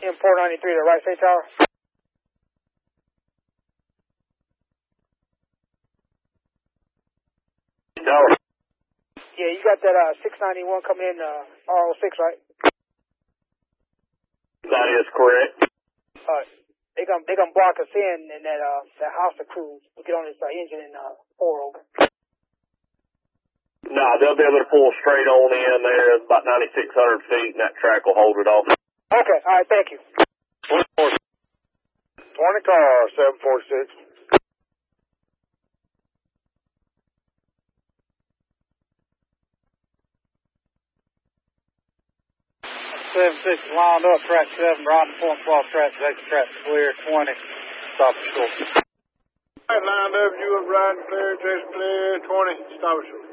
M493 to right state tower. Tower. Yeah, you got that 691 coming in R06, right? That is correct. They gonna block us in that Hostile cruise. We get on this engine in 4 over. No, they'll be able to pull straight on in there. It's about 9,600 feet, and that track will hold it off. Okay, all right, thank you. 20 car, 746. 7-6 lined up, track 7, riding point cross track, exit track clear, 20, stop short. Lined up, you up riding clear, just clear, 20, stop short.